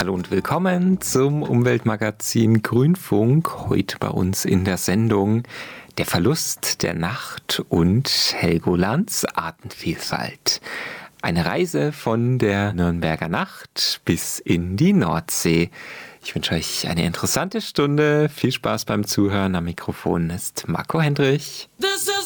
Hallo und willkommen zum Umweltmagazin Grünfunk. Heute bei uns in der Sendung der Verlust der Nacht und Helgolands Artenvielfalt. Eine Reise von der Nürnberger Nacht bis in die Nordsee. Ich wünsche euch eine interessante Stunde. Viel Spaß beim Zuhören. Am Mikrofon ist Marco Hendrich.